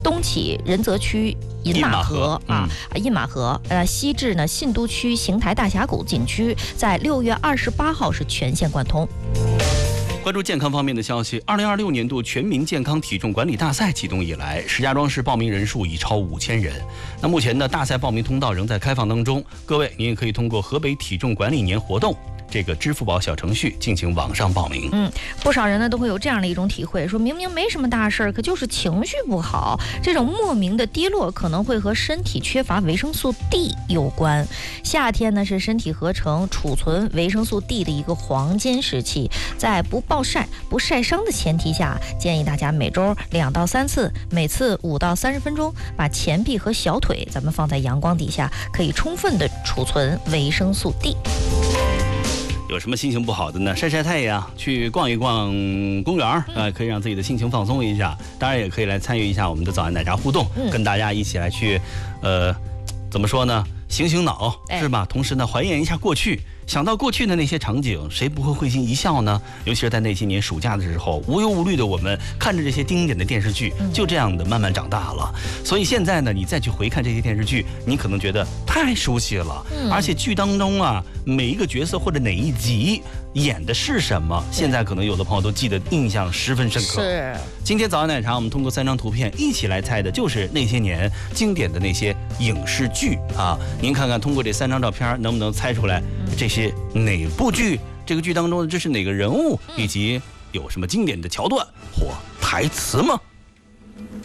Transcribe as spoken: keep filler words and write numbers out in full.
东起仁泽区饮马河啊，饮马河，呃，西至呢信都区邢台大峡谷景区，在六月二十八号是全线贯通。 关注健康方面的消息，二零二六年度全民健康体重管理大赛启动以来，石家庄市报名人数已超五千人。那目前呢，大赛报名通道仍在开放当中，各位您也可以通过河北体重管理年活动这个支付宝小程序进行网上报名。 嗯，不少人呢都会有这样的一种体会，说明明没什么大事儿，可就是情绪不好，这种莫名的低落可能会和身体缺乏维生素 D 有关。夏天呢是身体合成、储存维生素 D 的一个黄金时期，在不暴晒、不晒伤的前提下，建议大家每周两到三次，每次五到三十分钟，把前臂和小腿咱们放在阳光底下，可以充分的储存维生素 D。 有什么心情不好的呢？晒晒太阳，去逛一逛公园儿，呃，可以让自己的心情放松一下。当然，也可以来参与一下我们的早安奶茶互动，嗯、跟大家一起来去，呃，怎么说呢？醒醒脑，是吧？同时呢，怀念一下过去。想到过去的那些场景，谁不会会心一笑呢？尤其是在那些年暑假的时候，无忧无虑的我们看着这些经典的电视剧，就这样的慢慢长大了。所以现在呢，你再去回看这些电视剧，你可能觉得太熟悉了，而且剧当中啊，每一个角色或者哪一集演的是什么，现在可能有的朋友都记得印象十分深刻。 是。 今天早安奶茶，我们通过三张图片一起来猜的，就是那些年经典的那些影视剧啊。您看看，通过这三张照片，能不能猜出来这些哪部剧？这个剧当中这是哪个人物，以及有什么经典的桥段或台词吗？